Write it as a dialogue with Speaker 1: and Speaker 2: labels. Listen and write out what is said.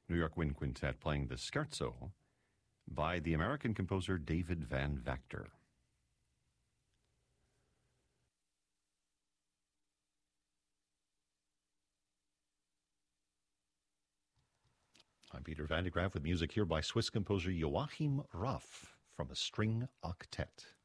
Speaker 1: New York Wind Quintet playing the Scherzo by the American composer David Van Vactor. I'm Peter Van de Graaf with music here by Swiss composer Joachim Raff from a string octet.